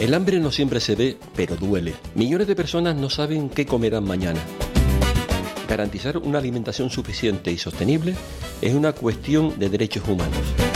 El hambre no siempre se ve, pero duele. Millones de personas no saben qué comerán mañana. Garantizar una alimentación suficiente y sostenible es una cuestión de derechos humanos.